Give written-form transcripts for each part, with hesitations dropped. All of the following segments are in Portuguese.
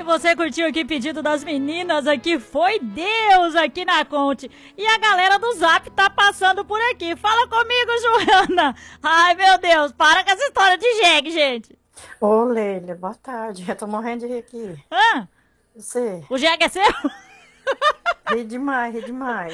você curtiu aqui pedido das meninas aqui, foi Deus aqui na Conte. E a galera do Zap tá passando por aqui. Fala comigo, Joana. Ai, meu Deus, para com essa história de jegue, gente. Ô, Leila, boa tarde. Eu tô morrendo de rir aqui. Hã? Você? O jegue é seu? Ri demais, ri demais.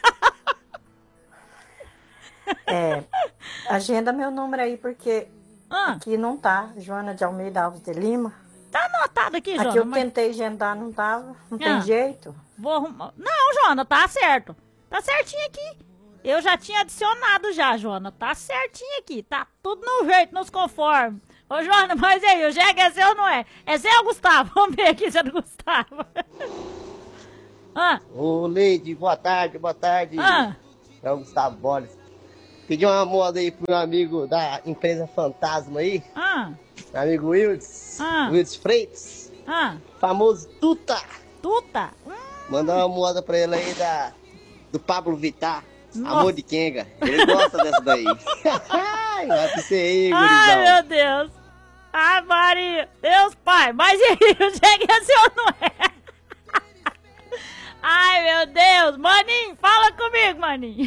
Agenda meu número aí, porque aqui não tá. Joana de Almeida Alves de Lima. Tá anotado aqui, Joana. Aqui eu tentei agendar, não tava. Não tem jeito. Vou arrumar. Não, Joana, tá certo. Tá certinho aqui. Eu já tinha adicionado já, Joana. Tá certinho aqui. Tá tudo no jeito, nos conforme. Ô, Joana, mas aí, o jegue é seu ou não é? É seu ou Gustavo? Vamos ver aqui se é do Gustavo. Ô, Leide, boa tarde, boa tarde. É o Gustavo Boles. Pedi uma moda aí pro meu amigo da empresa Fantasma aí. Meu amigo Wildes. Wildes Freitas. Famoso Tuta. Tuta? Mandar uma moda pra ele aí do Pablo Vittar. Amor de Kenga. Ele gosta dessa daí. Vai pra você aí, gurizão. Ai, meu Deus. Ai, Maria. Deus, pai. Mas e aí, o jegue é seu ou não é? Ai, meu Deus. Maninho, fala comigo, Maninho.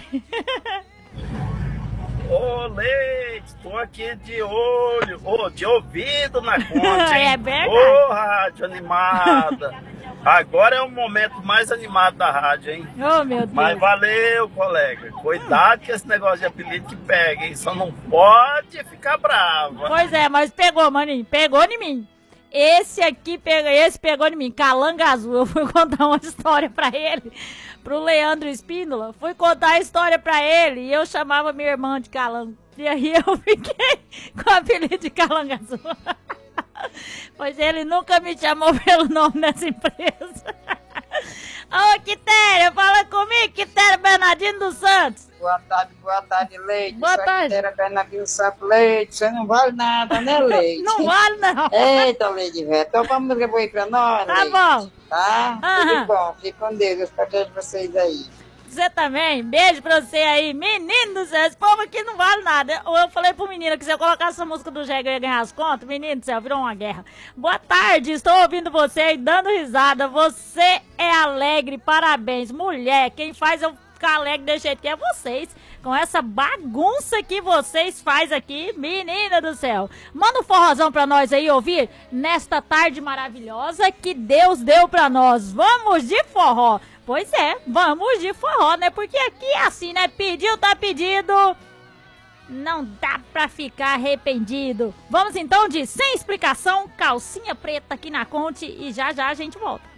Ô, Leite, tô aqui de olho, de ouvido na conta, hein? É verdade. Ô, rádio animada. Agora é o momento mais animado da rádio, hein? Oh, meu Deus. Mas valeu, colega. Cuidado com esse negócio de apelido que pega, hein? Só não pode ficar brava. Pois é, mas pegou, Maninho. Pegou em mim. Esse pegou em mim. Calanga Azul. Eu fui contar uma história pra ele. Pro Leandro Espíndola, fui contar a história pra ele e eu chamava minha irmã de Calango. E aí eu fiquei com o apelido de Calanga Azul. Pois ele nunca me chamou pelo nome dessa empresa. Ô, Quitéria, fala comigo, Quitéria Bernardino dos Santos. Boa tarde, Leite. Boa tarde. Quitéria Bernardino Santos, Leite. Você não vale nada, né, Leite? Não vale, não. Eita, Leite, velho. Então vamos retribuir pra nós, Tá Leite. bom. Tá? Tudo bom. Fique com Deus. Eu espero vocês aí. Você também, beijo pra você aí. Menino do céu, esse povo aqui não vale nada. Eu falei pro menino que se eu colocasse essa música do Jegue eu ia ganhar as contas. Menino do céu, virou uma guerra. Boa tarde, estou ouvindo você e dando risada. Você é alegre, parabéns. Mulher, quem faz eu ficar alegre desse jeito que é vocês. Com essa bagunça que vocês faz aqui, menina do céu. Manda um forrozão pra nós aí ouvir nesta tarde maravilhosa que Deus deu pra nós. Vamos de forró. Pois é, vamos de forró, né? Porque aqui é assim, né? Pediu, tá pedido. Não dá pra ficar arrependido. Vamos então de Sem Explicação, Calcinha Preta aqui na Conte e já já a gente volta.